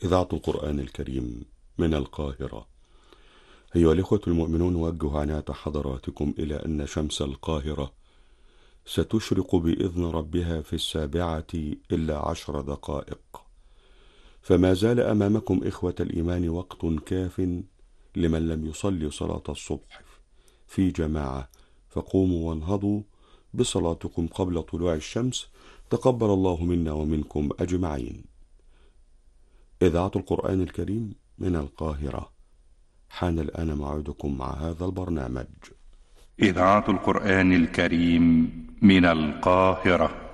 إذاعة القرآن الكريم من القاهرة. أيها الإخوة المؤمنون، نوجه عناية حضراتكم إلى أن شمس القاهرة ستشرق بإذن ربها في 7:10 فما زال أمامكم إخوة الإيمان وقت كاف لمن لم يصلي صلاة الصبح في جماعة، فقوموا وانهضوا بصلاتكم قبل طلوع الشمس، تقبل الله منا ومنكم أجمعين. إذاعة القرآن الكريم من القاهرة، حان الآن موعدكم مع هذا البرنامج. إذاعة القرآن الكريم من القاهرة.